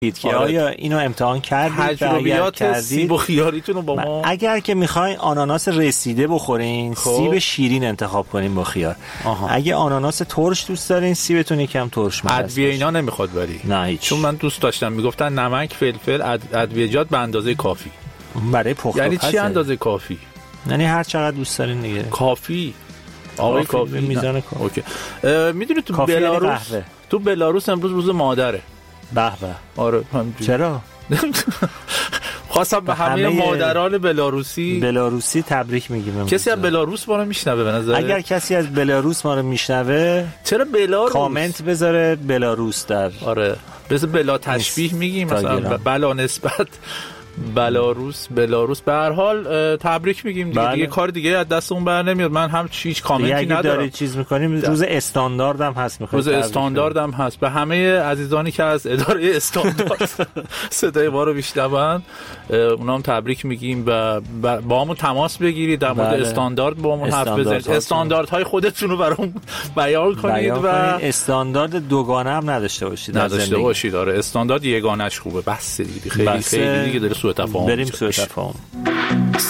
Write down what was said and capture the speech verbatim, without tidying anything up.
که آیا اینو امتحان کردید؟ تجربیات سیب و خیاریتون رو با ما. اگر که میخواین آناناس رسیده بخورین، خب. سیب شیرین انتخاب کنین با خیار. آها. اگه آناناس ترش دوست دارین، سیبتون یکم ترش مزه. ادویه اینا نمیخواد بری؟ نه هیچ. چون من دوست داشتم میگفتن نمک، فلفل، اد... ادویه‌جات به اندازه کافی. برای پخت یعنی چی اندازه کافی؟ یعنی هر چقدر دوست دارین دیگه. کافی. آقای کافی میزان کافی. اوکی. میدونی تو بلاروس تو بلاروس امروز روز مادره. به به. آره چرا؟ خواستم به همه مادران بلاروسی بلاروسی تبریک میگیم. کسی از بلاروس ما رو میشنوه به نظر؟ اگر کسی از بلاروس ما رو میشنوه، چرا بلاروس؟ کامنت بذاره بلاروس در. آره بذار بلا تشبیه میگیم مثلا بلا نسبت بلاروس بلاروس. به هر حال تبریک میگیم دیگه. بله. دیگه کار دیگه از دستمون بر نمیاد. من هم هیچ کامنتی ندارم. اگه داری چیز میکنیم روز استاندارد هم هست، میخوام روز استاندارد هم هست. به همه عزیزانی که از اداره استاندارد صدای ما رو میشنون اونا هم تبریک میگیم و با همون تماس بگیرید، در مورد بله. استاندارد با همون حرف بزنید، استانداردهای خودتون رو برام بیان کنید و استاندارد دوگانه هم نداشته باشید. نداشته باشید. آره استاندارد یگانه‌اش خوبه. بس دیگه خیلی خیلی دیگه داره سوء تفاهم. بریم سوء تفاهم.